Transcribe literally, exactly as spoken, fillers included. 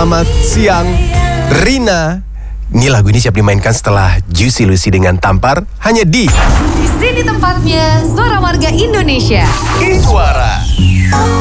Selamat siang, Rina. Ini lagu ini siap dimainkan setelah Juicy Lucy dengan Tampar, hanya di Di sini tempatnya, Suara Warga Indonesia. Suara